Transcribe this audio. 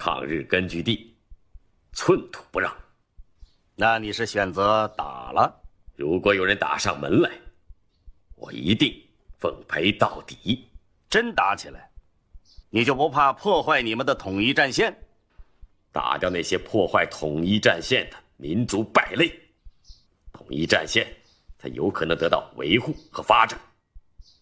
抗日根据地，寸土不让。 那你是选择打了？ 如果有人打上门来，我一定奉陪到底。 真打起来，你就不怕破坏你们的统一战线？ 打掉那些破坏统一战线的民族败类，统一战线才有可能得到维护和发展。